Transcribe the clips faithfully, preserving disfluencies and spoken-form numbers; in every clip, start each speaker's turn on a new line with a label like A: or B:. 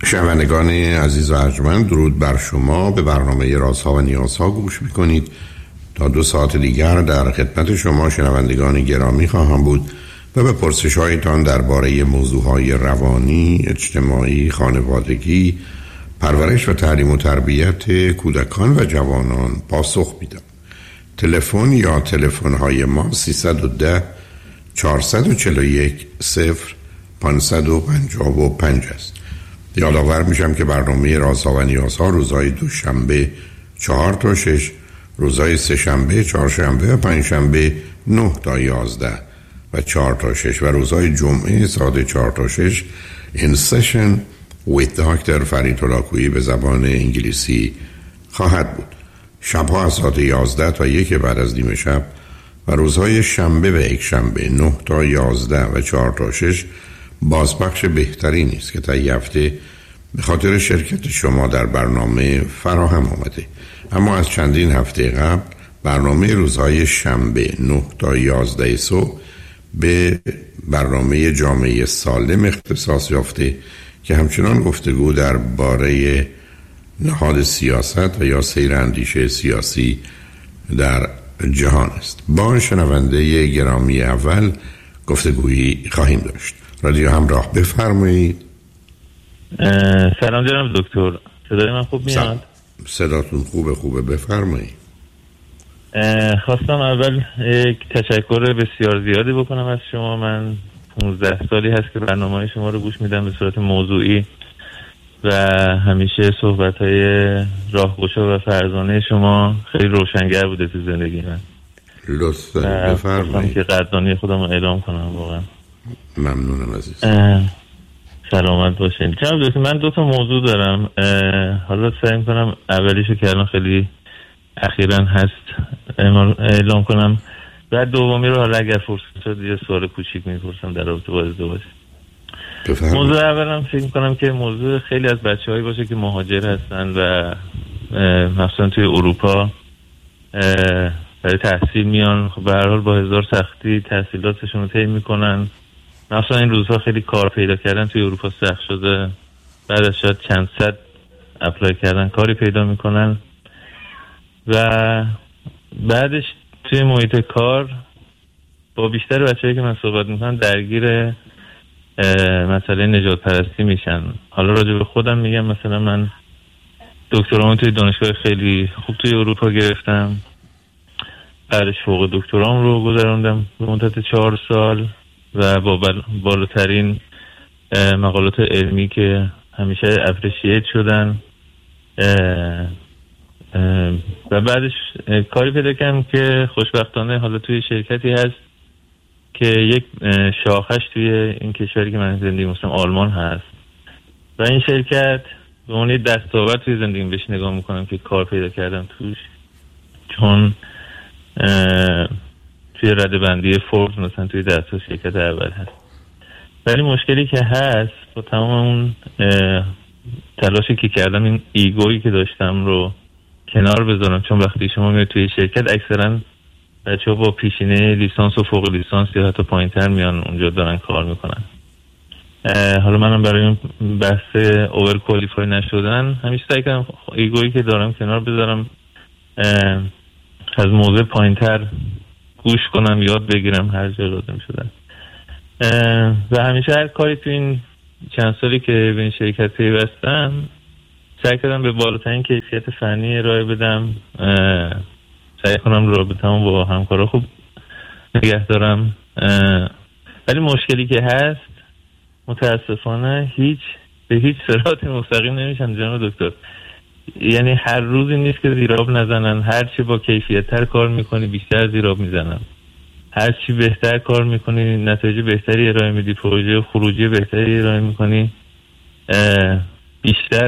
A: شنوندگان عزیز و ارجمند، درود بر شما. به برنامه رازها و نیازها گوش میکنید. تا دو ساعت دیگر در خدمت شما شنوندگان گرامی خواهم بود و به پرسش هایتان درباره موضوعهای روانی، اجتماعی، خانوادگی، پرورش و تعلیم و تربیت کودکان و جوانان پاسخ میدم. تلفن یا تلفن های ما سیصد و ده چهارصد و چهل و یک صفر پانصد و پنجاه و پنج است. یادآور میشم که برنامه رازها و نیازها روزهای دوشنبه چهار تا شش، روزهای سه شنبه، چهار شنبه و پنج شنبه نه تا یازده و چهار تا شش و روزهای جمعه ساعت چهار تا شش این سشن with دکتر فرید هلاکویی به زبان انگلیسی خواهد بود. شبها از ساعت یازده تا یک بعد از نیم شب و روزهای شنبه و یک شنبه نه تا یازده و چهار تا شش بازپخش بهتری نیست که تا یه هفته به خاطر شرکت شما در برنامه فراهم آمده. اما از چندین هفته قبل برنامه روزهای شنبه نه تا یازده صبح به برنامه جامعه سالم اختصاص یافته که همچنان گفتگو در باره نهاد سیاست و یا سیر اندیشه سیاسی در جهان است. با شنونده گرامی اول گفتگویی خواهیم داشت. رادیو همراه، بفرمایید.
B: سلام جناب دکتر، صدای من خوب میاد؟
A: صداتون خوبه خوبه بفرمایید.
B: خواستم اول یک تشکر بسیار زیادی بکنم از شما. من پانزده سالی هست که برنامه‌های شما رو گوش میدم به صورت موضوعی و همیشه صحبت‌های راهگشا و فرزانه شما خیلی روشنگر بوده تو زندگی من.
A: لطفاً بفرمایید.
B: که قدردانی خودم رو اعلام کنم. واقعا
A: ممنونم عزیز.
B: سلامت باشین. جناب دکتر، من دو تا موضوع دارم. حالا سعی می‌کنم اولیشو که الان خیلی اخیراً هست اعلام کنم، بعد دومی رو حالا اگر فرصت شد یه سوال کوچیک می‌پرسم در رابطه با ازدواج. موضوع اولم فکر می‌کنم که موضوع خیلی از بچه‌هایی باشه که مهاجر هستن و مثلا توی اروپا برای تحصیل میان. خب به هر حال با هزار سختی تحصیلاتشون رو طی می‌کنن. مثلا این روزها خیلی کار پیدا کردن توی اروپا سخت شده. بعد از شاید چند صد اپلای کردن کاری پیدا میکنن و بعدش توی محیط کار با بیشتر بچه‌ای که من صحبت میکنم درگیر مسئله نجات پرستی میشن. حالا راجع به خودم میگم، مثلا من دکترامو توی دانشگاه خیلی خوب توی اروپا گرفتم. بعدش فوق دکترام رو گذروندم به مدت چهار سال و با بالاترین مقالات علمی که همیشه اپریشیت شدن و بعدش کاری پیدا کردم که خوشبختانه حالا توی شرکتی هست که یک شاخش توی این کشوری که من زندگی می‌کنم آلمان هست و این شرکت به اون دستاورد توی زندگیم بهش نگاه میکنم که کار پیدا کردم توش، چون توی رده بندی فوربس مثلا توی ده تا شرکت اول هست. ولی مشکلی که هست با تمام اون تلاشی که کردم این ایگویی که داشتم رو کنار بذارم، چون وقتی شما میاد توی شرکت اکثرا بچه‌ها با پیشینه لیسانس و فوق لیسانس یا حتی پایین‌تر میان اونجا دارن کار میکنن. حالا منم برای اون بحث اوور کوالیفای نشدن همیشه سعی کردم ایگویی که دارم کنار بذارم، از موضوع پایین‌تر گوش کنم، یاد بگیرم هر جا لازم شده و همیشه هر کاری تو این چند سالی که به این شرکت پیوستم سعی کردم به بالاترین کیفیت فنی ارائه بدم، سعی کنم رابطه‌مو با همکارا خوب نگه دارم. ولی مشکلی که هست متاسفانه هیچ به هیچ صراط مستقیم نمیشن جناب دکتر. یعنی هر روزی نیست که زیراب نزنن، هر چی با کیفیت تر کار میکنی بیشتر زیراب میزنن، هر چی بهتر کار میکنی نتایج بهتری ارائه میدی، پروژه خروجی بهتری ارائه میکنی بیشتر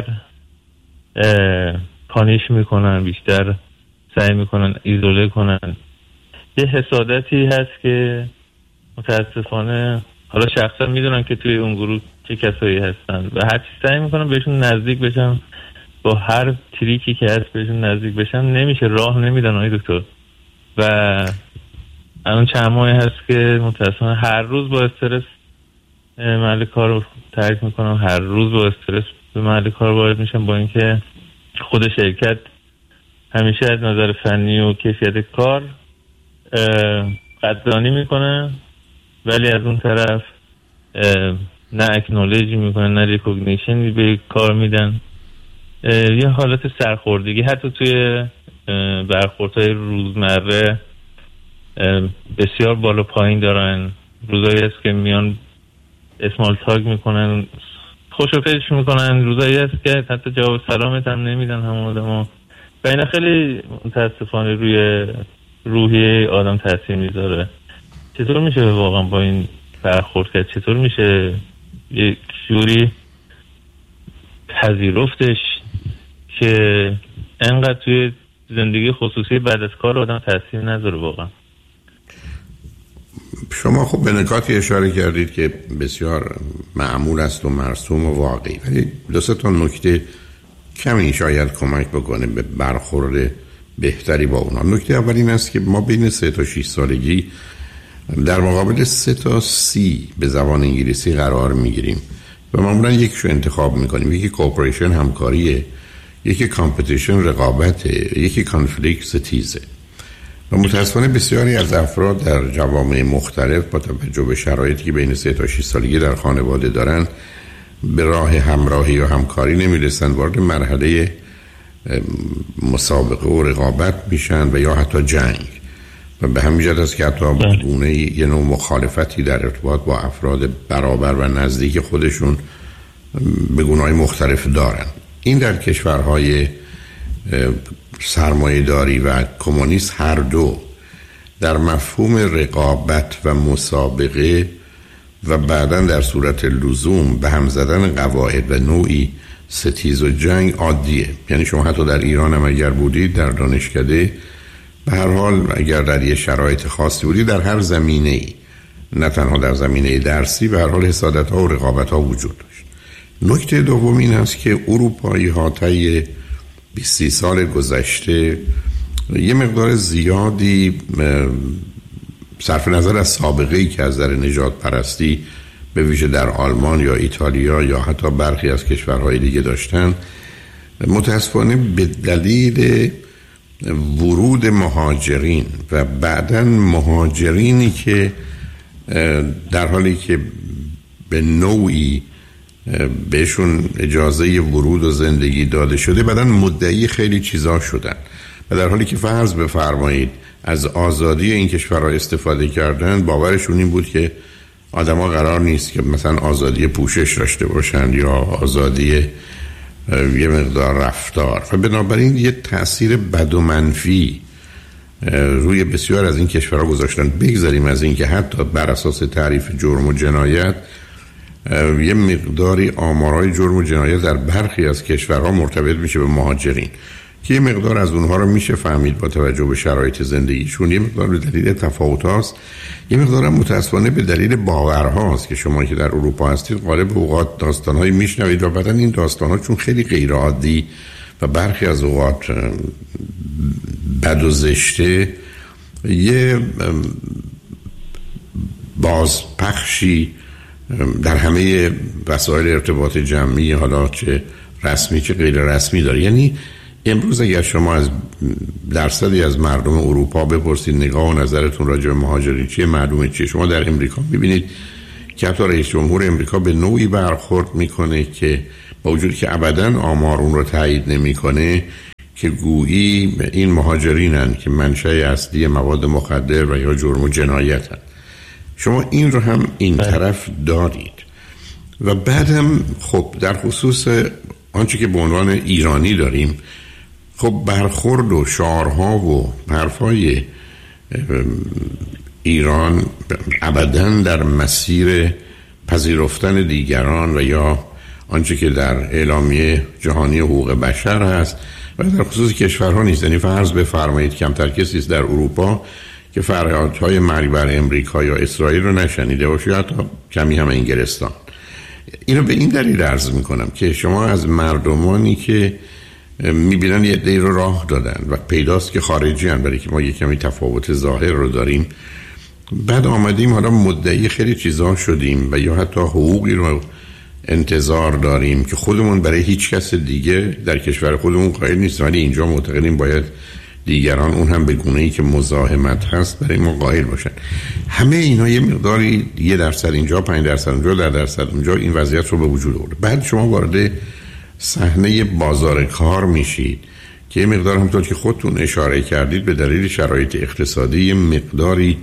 B: پانیش میکنن، بیشتر سعی میکنن ایزوله کنن. یه حسادتی هست که متاسفانه حالا شخصا میدونم که توی اون گروه چه کسایی هستن و هر چی سعی میکنم بهشون نزدیک بشم، با هر تریکی که هست بهشون نزدیک بشم نمیشه، راه نمیدن آقای دکتر. و الان چند ماهی هست که متاسفانه هر روز با استرس محل کار رو ترک میکنم، هر روز با استرس به محل کار وارد میشن، با اینکه خود شرکت همیشه از نظر فنی و کیفیت کار قدردانی میکنه، ولی از اون طرف نه اکنولج میکنن نه ریکگنیشن به کار میدن. یه حالت سرخوردگی حتی توی برخوردهای روزمره بسیار بالا پایین دارن. روزایی هست که میان اسمال تاگ میکنن، خوشوپیش میکنن، روزایی هست که حتی جواب سلامت هم نمیدن همون آدم ها. و این خیلی متاسفانه روی روحیه آدم تاثیر میذاره. چطور میشه واقعا با این برخورد کرد؟ چطور میشه یک جوری پذیرفتش که انقدر توی زندگی خصوصی بعد از کار آدم تاثیر نذاره واقعا؟
A: شما خب به نکاتی اشاره کردید که بسیار معمول است و مرسوم و واقعی، ولی دو سه تا نکته کمی شاید کمک بکنه به برخورد بهتری با اونا. نکته اول این است که ما بین سه تا شش سالگی در مقابل سه تا سی به زبان انگلیسی قرار میگیریم و معمولا یکیشو انتخاب میکنیم. یکی کوپریشن همکاریه، یکی کامپتیشن رقابته، یکی کانفلیکت ستیزه. و متاسفانه بسیاری از افراد در جوامع مختلف با توجه به شرایطی که بین سه تا شش سالگی در خانواده دارن به راه همراهی یا همکاری نمیرسن، وارد مرحله مسابقه و رقابت میشن و یا حتی جنگ. و به همین جهت است که حتی گونه یه نوع مخالفتی در ارتباط با افراد برابر و نزدیک خودشون به گونه‌های مختلف دارن. این در کشورهای سرمایه‌داری و کمونیست هر دو در مفهوم رقابت و مسابقه و بعداً در صورت لزوم به هم زدن قواعد و نوعی ستیز و جنگ عادیه. یعنی شما حتی در ایران هم اگر بودید در دانشکده، به هر حال اگر در یه شرایط خاصی بودید، در هر زمینه‌ای، نه تنها در زمینه درسی، به هر حال حسادت‌ها و رقابت‌ها وجود داشت. نکته دوم این است که اروپایی‌ها طی بیست سال گذشته یه مقدار زیادی صرف نظر از سابقه‌ای که از در نژاد پرستی به ویژه در آلمان یا ایتالیا یا حتی برخی از کشورهای دیگه داشتن، متاسفانه به دلیل ورود مهاجرین و بعداً مهاجرینی که در حالی که به نوعی بهشون اجازه ورود و زندگی داده شده، بعداً مدعی خیلی چیزا شدن و در حالی که فرض بفرمایید از آزادی این کشورها استفاده کردن، باورشون این بود که آدما قرار نیست که مثلا آزادی پوشش داشته باشن یا آزادی یه مقدار رفتار، و بنابراین یه تأثیر بد و منفی روی بسیار از این کشورها گذاشتن. بگذاریم از این که حتی بر اساس تعریف جرم و جنایت یه مقداری آمارهای جرم و جنایت در برخی از کشورها مرتبط میشه به مهاجرین که یه مقدار از اونها رو میشه فهمید با توجه به شرایط زندگیشون. یه مقدار به دلیل تفاوت هاست، یه مقدار هم متاسفانه به دلیل باورهاست که شما که در اروپا هستید غالب اوقات داستانهایی میشنوید و بعدن این داستانها چون خیلی غیر عادی و برخی از اوقات بد و زشته، یه بازپخشی در همه وسایل ارتباط جمعی، حالا چه رسمی چه غیر رسمی داره. یعنی امروز اگر شما از درصدی از مردم اروپا بپرسید نگاه و نظرتون راجع به مهاجرین چیه، معلومه چیه. شما در امریکا میبینید که حتی رئیس جمهور امریکا به نوعی برخورد میکنه که با وجودی که ابداً آمار اون رو تایید نمیکنه، که گویی این مهاجرینن که منشأ اصلی مواد مخدر و یا جرم و جنایتن. شما این رو هم این طرف دارید. و بعدم خب در خصوص آنچه که به عنوان ایرانی داریم، خب برخورد و شعارها و حرفای ایران ابداً در مسیر پذیرفتن دیگران و یا آنچه که در اعلامیه جهانی حقوق بشر هست و در خصوص کشورها نیست. یعنی فرض بفرمایید کمتر کسی است در اروپا که فریادهای مرگ بر امریکا یا اسرائیل رو نشنیده باشه، یا حتی کمی هم انگلستان. اینو به این دلیل عرض میکنم که شما از مردمانی که میبینن یه عده‌ای رو راه دادن و پیداست که خارجی هن، برای که ما یه کمی تفاوت ظاهر رو داریم، بعد آمدیم حالا مدعی خیلی چیزا شدیم و یا حتی حقوقی رو انتظار داریم که خودمون برای هیچ کس دیگه در کشور خودمون قائل نیستیم، ولی اینجا معتقدیم باید دیگران اون هم به گونه‌ای که مزاحمت هست برای ما قائل باشن. همه اینا یه مقداری یه درصد اینجا، پنج درصد اونجا، ده درصد اونجا این وضعیت رو به وجود آورده. بعد شما وارد صحنه بازار کار میشید که یه مقدار همونطور که خودتون اشاره کردید به دلیل شرایط اقتصادی یه مقداری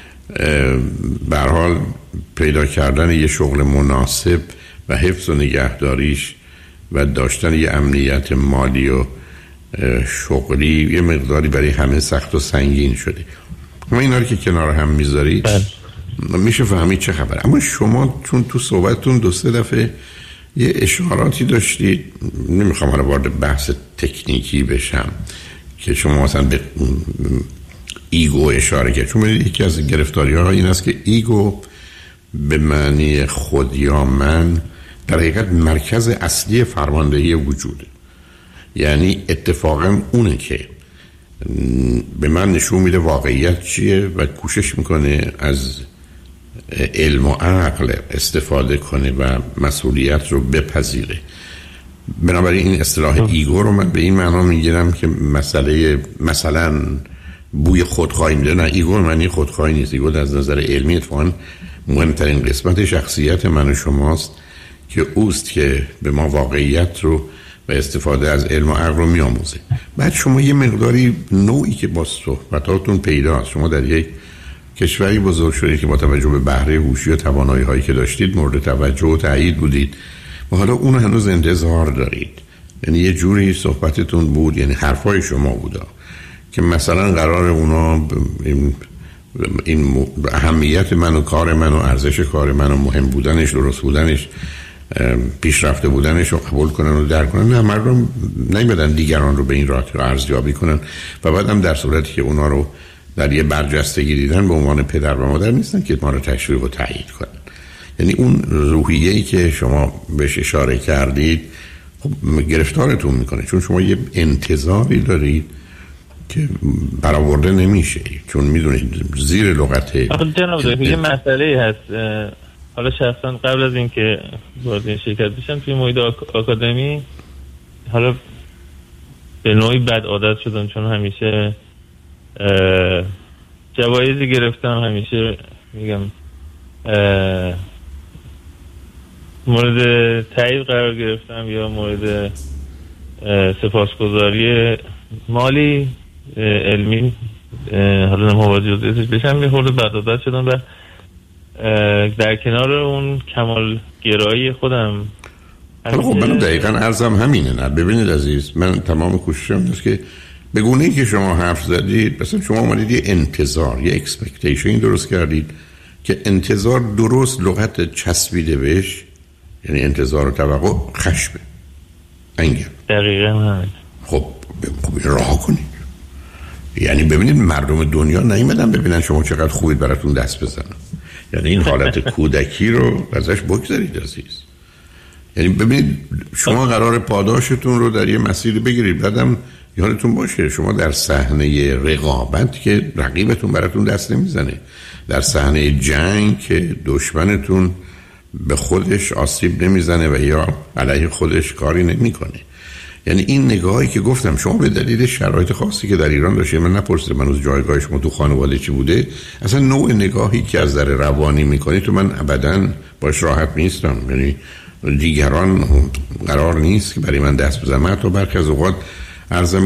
A: به هر حال پیدا کردن یه شغل مناسب و حفظ و نگهداریش و داشتن یه امنیت مالی و شغلی یه مقداری برای همه سخت و سنگین شده. ما اینا رو که کنار هم میذارید میشه فهمید چه خبره. اما شما چون تو صحبتتون دو سه دفعه یه اشاراتی داشتید، نمیخوام حالا وارد بحث تکنیکی بشم که شما مثلا به ایگو اشاره کرد، چون یکی از گرفتاری ها این است که ایگو به معنی خود یا من در حقیقت مرکز اصلی فرماندهی وجوده. یعنی اتفاقا اونه که به من نشون میده واقعیت چیه و کوشش میکنه از علم و عقل استفاده کنه و مسئولیت رو بپذیره. بنابراین این اصطلاح ایگو رو من به این معنا میگیرم که مسئله مثلا بوی خودخواهی میده. نه، ایگو معنی خودخواهی نیست. ایگو از نظر علمی اتفاقا مهمترین قسمت شخصیت من و شماست که اوست که به ما واقعیت رو و استفاده از علم و عقل رو میآموزه. بعد شما یه مقداری نوعی که با صحبتاتون پیداست، شما در یک کشوری بزرگ شدید که با توجه به بهره هوشی و توانایی هایی که داشتید مورد توجه و تایید بودید و حالا اون هنوز انتظار دارید. یعنی یه جوری صحبتتون بود، یعنی حرفای شما بودا که مثلا قرار اونا این, این اهمیت من و کار من و ارزش کار من و مهم بودنش، درست بودنش، پیشرفته بودنش رو قبول کنن و درک کنن. نه، مردم نمیدن دیگران رو به این راحتی رو ارزیابی کنن و بعد هم در صورتی که اونا رو در یه برجستگی دیدن به عنوان پدر و مادر نیستن که ما رو تشویق و تایید کنن. یعنی اون روحیه‌ای که شما بهش اشاره کردید خب گرفتارتون میکنه، چون شما یه انتظاری دارید که برآورده نمیشه، چون میدونید زیر لغت
B: جناب دکتر یه مسئله هست. حالا شخصا قبل از اینکه وارد این شرکت بشم توی محیط آکادمی حالا به نوعی بد عادت شدم، چون همیشه جوایزی گرفتم، همیشه میگم مورد تایید قرار گرفتم یا مورد سپاسگزاری مالی علمی حالا مواجه جزئیاتش بشم، یه خورده بد عادت شدم و در کنار اون کمال گرایی خودم.
A: خب من دقیقاً عرضم همینه. نه ببینید عزیز، من تمام کوششم اینه که به گونه‌ای که شما حرف زدید مثلا شما اومدید یه انتظار، یه اکسپکتیشن درست کردید که انتظار درست لغت چسبیده بهش، یعنی انتظار و توقع خشمه، انگل.
B: دقیقاً همین.
A: خب خب راه کنید. یعنی ببینید مردم دنیا نیومدن ببینن شما چقدر خوبید براتون دست بزنن. یعنی این حالت کودکی رو ازش بگذارید عزیز. یعنی ببینید شما قرار پاداشتون رو در یه مسیر بگیرید، بعدم یادتون باشه شما در صحنه رقابت که رقیبتون براتون دست نمیزنه، در صحنه جنگ که دشمنتون به خودش آسیب نمیزنه و یا علیه خودش کاری نمیکنه. یعنی این نگاهی که گفتم شما به دلیل شرایط خاصی که در ایران داشته، من نپرسیدم من از جایگاه شما تو خانواده چی بوده، اصلا نوع نگاهی که از در روانی میکنی تو من ابداً باش راحت نیستم. یعنی دیگران قرار نیست که برای من دست بزنن. من تو برخی از اوقات عرض